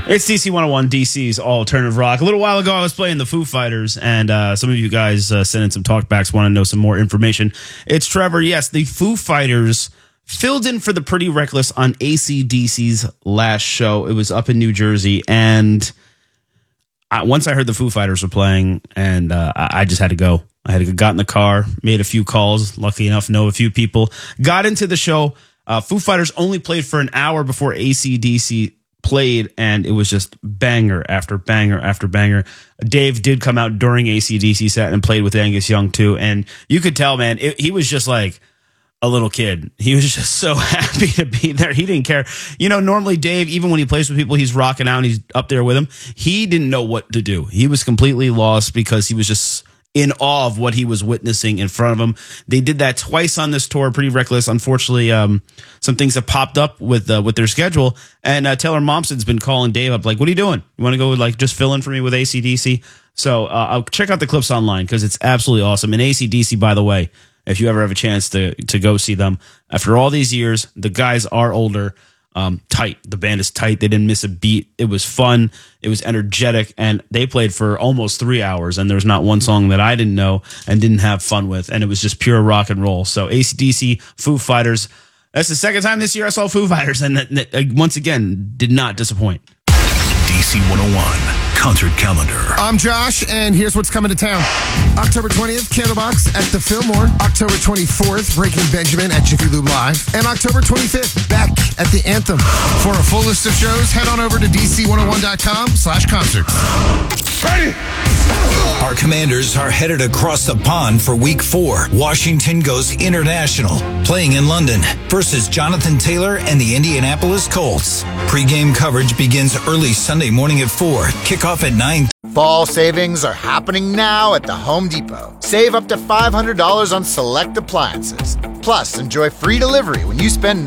It's DC 101, DC's alternative rock. A little while ago, I was playing the Foo Fighters, and some of you guys sent in some talkbacks, want to know some more information. It's Trevor. Yes, the Foo Fighters filled in for the Pretty Reckless on AC/DC's last show. It was up in New Jersey, and once I heard the Foo Fighters were playing, and I just had to go. I had to got in the car, made a few calls, lucky enough know a few people, got into the show. Foo Fighters only played for an hour before AC/DC played, and it was just banger after banger after banger. Dave did come out during AC/DC set and played with Angus Young too, and you could tell, man, he was just like a little kid. He was just so happy to be there. He didn't care. You know, normally Dave, even when he plays with people, he's rocking out and he's up there with them. He didn't know what to do. He was completely lost because he was just in awe of what he was witnessing in front of him. They did that twice on this tour, Pretty Reckless. Unfortunately, some things have popped up with their schedule, and Taylor Momsen's been calling Dave up like, what are you doing? You want to go like just fill in for me with AC/DC? So I'll check out the clips online because it's absolutely awesome. And AC/DC, by the way, if you ever have a chance to go see them, after all these years, the guys are older. Tight. The band is tight. They didn't miss a beat. It was fun. It was energetic, and they played for almost 3 hours, and there was not one song that I didn't know and didn't have fun with, and it was just pure rock and roll. So AC/DC, Foo Fighters. That's the second time this year I saw Foo Fighters, and once again, did not disappoint. DC 101 concert calendar. I'm Josh, and here's what's coming to town. October 20th, Candlebox at the Fillmore. October 24th, Breaking Benjamin at Jiffy Lube Live. And October 25th, Beck at the Anthem. For a full list of shows, head on over to dc101.com/concerts. Ready! Our Commanders are headed across the pond for Week 4. Washington goes international, playing in London versus Jonathan Taylor and the Indianapolis Colts. Pre-game coverage begins early Sunday morning at 4. Kickoff at 9. Fall savings are happening now at the Home Depot. Save up to $500 on select appliances. Plus, enjoy free delivery when you spend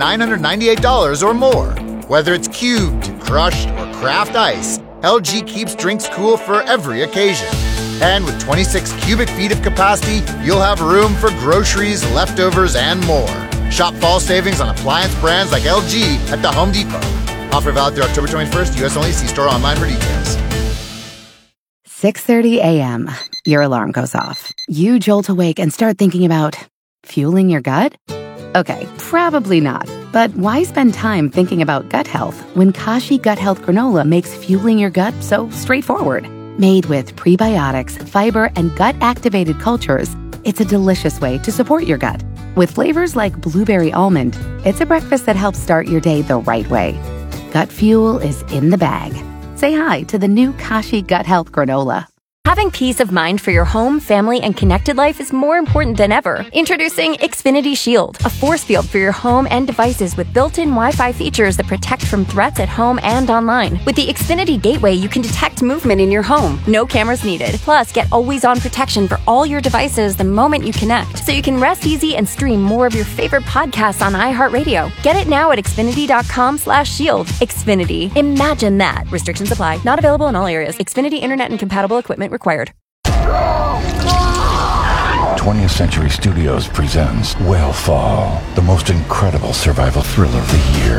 $998 or more. Whether it's cubed, crushed, or craft ice, LG keeps drinks cool for every occasion. And with 26 cubic feet of capacity, you'll have room for groceries, leftovers, and more. Shop fall savings on appliance brands like LG at the Home Depot. Offer valid through October 21st, U.S. only. See store online for details. 6:30 a.m. Your alarm goes off. You jolt awake and start thinking about fueling your gut? Okay, probably not. But why spend time thinking about gut health when Kashi Gut Health Granola makes fueling your gut so straightforward? Made with prebiotics, fiber, and gut-activated cultures, it's a delicious way to support your gut. With flavors like blueberry almond, it's a breakfast that helps start your day the right way. Gut fuel is in the bag. Say hi to the new Kashi Gut Health Granola. Having peace of mind for your home, family, and connected life is more important than ever. Introducing Xfinity Shield, a force field for your home and devices with built-in Wi-Fi features that protect from threats at home and online. With the Xfinity Gateway, you can detect movement in your home. No cameras needed. Plus, get always-on protection for all your devices the moment you connect, so you can rest easy and stream more of your favorite podcasts on iHeartRadio. Get it now at Xfinity.com/shield. Xfinity. Imagine that. Restrictions apply. Not available in all areas. Xfinity Internet and compatible equipment required. 20th Century Studios presents Whale the most incredible survival thriller of the year.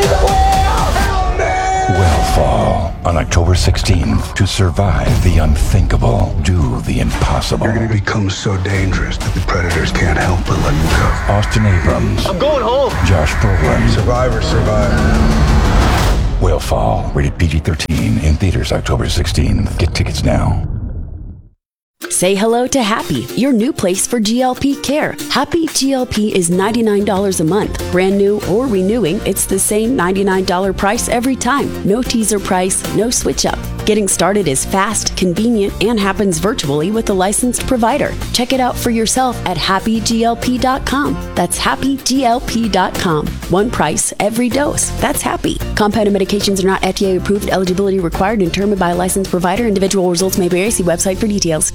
Whale on October 16th. To survive the unthinkable, do the impossible. You're going to become so dangerous that the predators can't help but let you go. Austin Abrams. I'm going home. Josh Brolin. Survivor, survive. Whale, rated PG-13, in theaters October 16th. Get tickets now. Say hello to Happy, your new place for GLP care. Happy GLP is $99 a month. Brand new or renewing, it's the same $99 price every time. No teaser price, no switch up. Getting started is fast, convenient, and happens virtually with a licensed provider. Check it out for yourself at happyglp.com. That's happyglp.com. One price, every dose. That's Happy. Compounded medications are not FDA approved. Eligibility required and determined by a licensed provider. Individual results may vary. See website for details.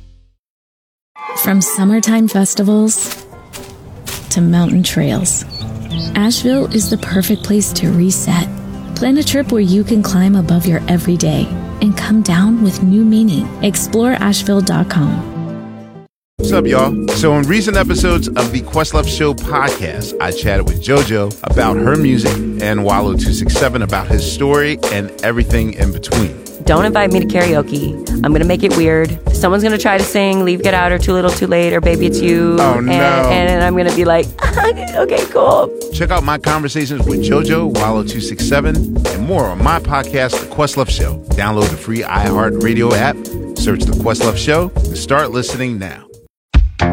From summertime festivals to mountain trails, Asheville is the perfect place to reset. Plan a trip where you can climb above your everyday and come down with new meaning. Explore Asheville.com. What's up, y'all? So in recent episodes of the Questlove Show podcast, I chatted with JoJo about her music and Wallow 267 about his story and everything in between. Don't invite me to karaoke. I'm going to make it weird. Someone's going to try to sing Leave, Get Out, or Too Little, Too Late, or Baby It's You. Oh, no. And I'm going to be like, okay, cool. Check out my conversations with JoJo, Wallow 267, and more on my podcast, The Questlove Show. Download the free iHeartRadio app, search The Questlove Show, and start listening now.